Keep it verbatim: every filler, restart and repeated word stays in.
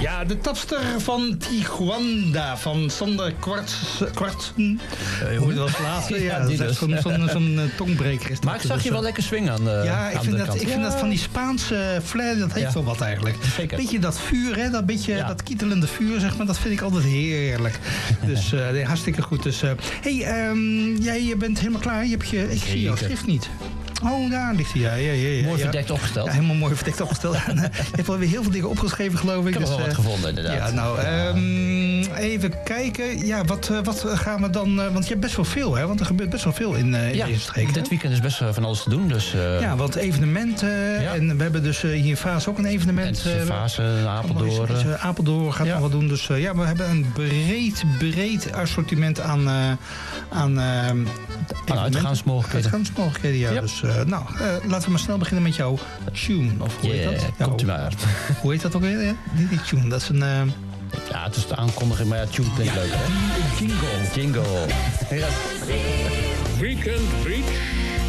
Ja, de tapster van Tijuana van Sander Kwarts. Kwartsen. Uh, Hoe dat laatste? Ja, dat is echt zo'n zo'n zo'n uh, tongbreker. Is maar ik zag je wel lekker swingen aan de Ja, ik aan vind, de dat, kant. ik vind ja. dat van die Spaanse flair, dat heeft ja. wel wat eigenlijk. Zeker. Beetje dat vuur, hè, dat beetje Ja. dat kietelende vuur, zeg maar, dat vind ik altijd heerlijk. Dus uh, hartstikke goed. Dus, uh, hey, um, jij bent helemaal klaar. Je hebt je, ik zie jouw schrift niet. Oh, daar ligt hij. Ja, ja, ja, ja, mooi ja. verdekt opgesteld. Ja, helemaal mooi verdekt opgesteld. Je hebt wel weer heel veel dingen opgeschreven, geloof ik. Ik heb dus, wel wat uh, gevonden, inderdaad. Ja, nou, um, even kijken. Ja, wat, uh, wat gaan we dan... Uh, want je hebt best wel veel, hè? Want er gebeurt best wel veel in, uh, in ja, deze streek. dit hè? weekend is best uh, van alles te doen. Dus, uh, ja, want evenementen. Ja. En we hebben dus uh, hier in Vaas ook een evenement. En uh, Vaas, uh, Apeldoorn. Iets, uh, Apeldoorn gaat ja. nog wat doen. Dus uh, ja, we hebben een breed, breed assortiment aan... Uh, aan uh, Aan uitgaansmogelijkheden. Uitgaansmogelijkheden, ja. Yep. Dus uh, nou, uh, laten we maar snel beginnen met jouw tune. Of hoe yeah, heet dat? Ja, komt u maar. Hoe heet dat ook weer? Ja? Die, die tune, dat is een... Uh... Ja, het is de aankondiging, maar ja, tune klinkt ja, leuk, hè? Jingle. Jingle. Ja. Weekend Beach.